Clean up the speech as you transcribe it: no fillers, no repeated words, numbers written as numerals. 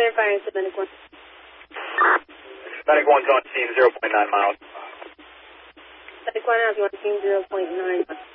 clear fire into Medic 1. Medic 1's on team 0.9 miles. Medic 1 has 1 team 0.9 miles.